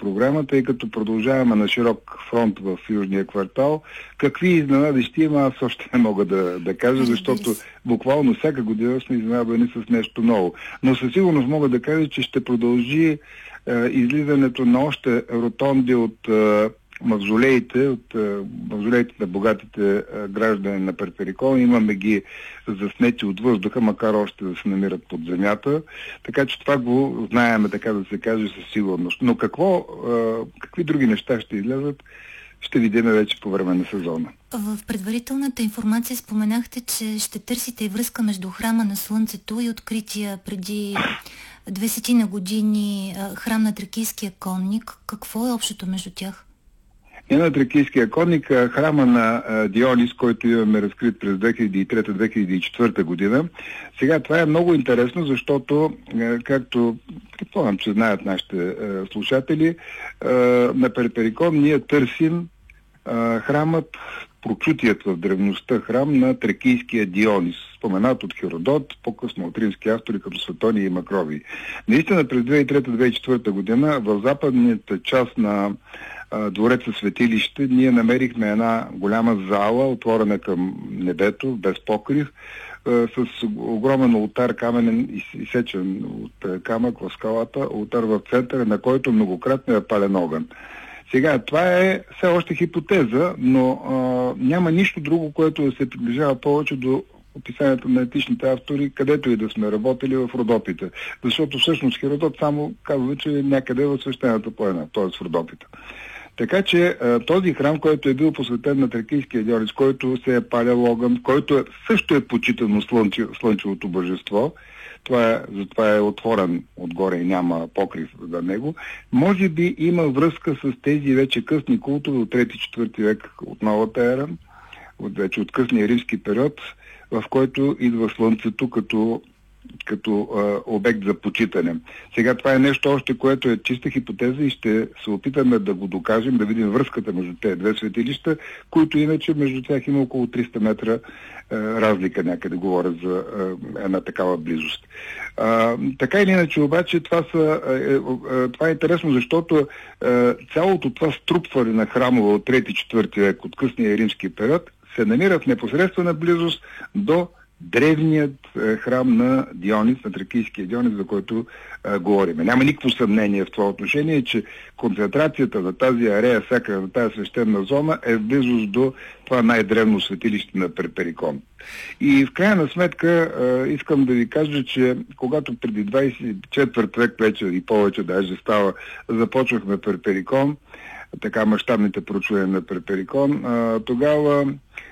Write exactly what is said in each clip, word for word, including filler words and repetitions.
програма, тъй като продължаваме на широк фронт в Южния квартал. Какви изненади ще има, аз още не мога да, да кажа, защото буквално всяка година сме изненадани с нещо ново. Но със сигурност мога да кажа, че ще продължи е, излизането на още ротонди от е, мавзолеите, от е, мавзолеите на богатите е, граждани на Перперикон. Имаме ги заснети от въздуха, макар още да се намират под земята. Така че това го знаеме, така да се каже, със сигурност. Но какво, е, какви други неща ще излязат, ще видим вече по време на сезона. В предварителната информация споменахте, че ще търсите и връзка между храма на Слънцето и открития преди двесетина години храм на Тракийския конник. Какво е общото между тях? И на Тракийския конник, храма на Дионис, който имаме разкрит през две хиляди и трета - две хиляди и четвърта година. Сега това е много интересно, защото, както предполагам, че знаят нашите слушатели, на Перперикон ние търсим храмът, прочутият в древността храм на Тракийския Дионис, споменат от Херодот, по-късно от римски автори като Светоний и Макровий. Наистина през две хиляди и трета - две хиляди и четвърта година в западната част на двореца Светилище ние намерихме една голяма зала, отворена към небето, без покрив, с огромен олтар, каменен, изсечен от камък в скалата, олтар в центъра, на който многократно е пален огън. Сега, това е все още хипотеза, но а, няма нищо друго, което да се приближава повече до описанието на етичните автори, където и да сме работили в Родопите. Защото всъщност Херодот само казва, че някъде в свещената планина, т.е. в Родопите. Така че този храм, който е бил посветен на Тракийския Дионис, който се е палял огън, който е, също е почитано слънче, слънчевото божество, това е, затова е отворен отгоре и няма покрив за него, може би има връзка с тези вече късни култове от трети - четвърти век от новата ера, от вече от късния римски период, в който идва слънцето като като а, обект за почитане. Сега това е нещо още, което е чиста хипотеза и ще се опитаме да го докажем, да видим връзката между тези две светилища, които иначе между тях има около триста метра а, разлика, някъде говоря за а, една такава близост. А, така или иначе обаче това, са, а, а, това е интересно, защото а, цялото това струпване на храмове от трети - четвърти век, от късния римски период, се намира в непосредствена близост до древният е, храм на Дионис, на Тракийския Дионис, за който е, говорим. Няма никакво съмнение в това отношение, че концентрацията на тази арея сакра, на тази свещена зона е в близост до това най-древно светилище на Перперикон. И в крайна сметка е, искам да ви кажа, че когато преди двадесет и четвърти век вече и повече даже става, започнахме Перперикон, така мащабните проучвания на Перперикон, е, тогава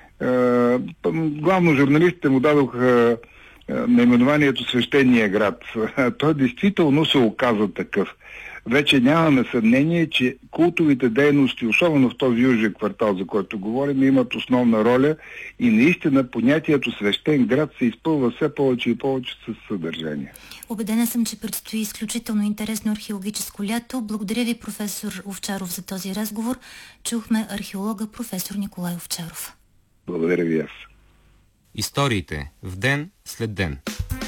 Uh, главно журналистите му дадоха uh, наименованието Свещения град. Той действително се оказа такъв. Вече нямаме съмнение, че култовите дейности, особено в този южен квартал, за който говорим, имат основна роля и наистина понятието свещен град се изпълва все повече и повече с съдържание. Убедена съм, че предстои изключително интересно археологическо лято. Благодаря ви, професор Овчаров, за този разговор. Чухме археолога професор Николай Овчаров. Благодаря ви аз. Историите в ден след ден.